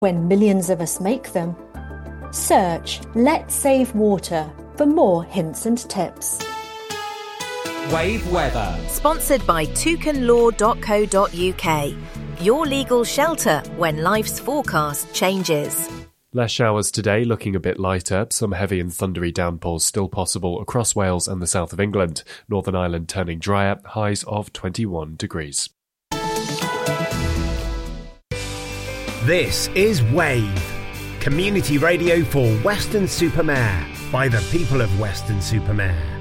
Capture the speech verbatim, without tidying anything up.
when millions of us make them. Search Let's Save Water for more hints and tips. Wave weather. Sponsored by toucan law dot co dot uk. Your legal shelter when life's forecast changes. Less showers today, looking a bit lighter. Some heavy and thundery downpours still possible across Wales and the south of England. Northern Ireland turning drier, highs of twenty-one degrees. This is Wave, community radio for Weston-super-Mare by the people of Weston-super-Mare.